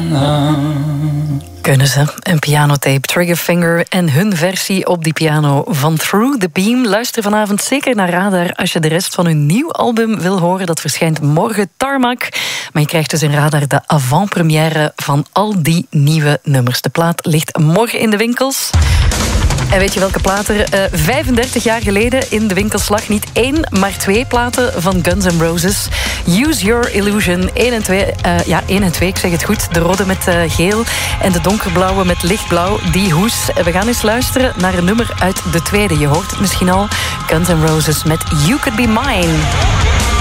Kunnen ze. Een pianotape, Triggerfinger en hun versie op die piano van Through the Beam. Luister vanavond zeker naar Radar als je de rest van hun nieuw album wil horen. Dat verschijnt morgen, Tarmac. Maar je krijgt dus in Radar de avant-première van al die nieuwe nummers. De plaat ligt morgen in de winkels. En weet je welke plaat er 35 jaar geleden in de winkels lag? Niet 1, maar 2 platen van Guns N' Roses. Use Your Illusion, 1 en 2, ik zeg het goed. De rode met geel en de donkerblauwe met lichtblauw. Die hoes. We gaan eens luisteren naar een nummer uit de tweede. Je hoort het misschien al. Guns N' Roses met You Could Be Mine.